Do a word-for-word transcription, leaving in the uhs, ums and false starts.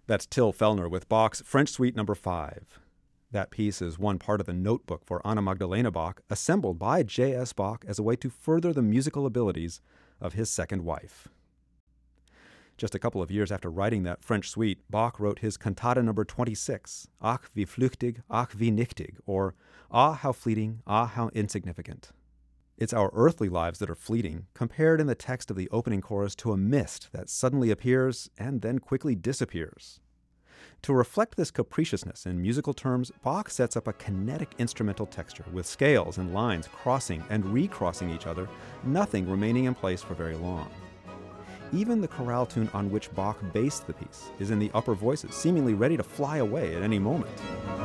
That's Till Fellner with Bach's French Suite Number five. That piece is one part of the notebook for Anna Magdalena Bach, assembled by J S. Bach as a way to further the musical abilities of his second wife. Just a couple of years after writing that French suite, Bach wrote his Cantata Number twenty-six, Ach wie flüchtig, ach wie nichtig, or Ah, how fleeting, ah, how insignificant. It's our earthly lives that are fleeting, compared in the text of the opening chorus to a mist that suddenly appears and then quickly disappears. To reflect this capriciousness in musical terms, Bach sets up a kinetic instrumental texture with scales and lines crossing and recrossing each other, nothing remaining in place for very long. Even the chorale tune on which Bach based the piece is in the upper voices, seemingly ready to fly away at any moment.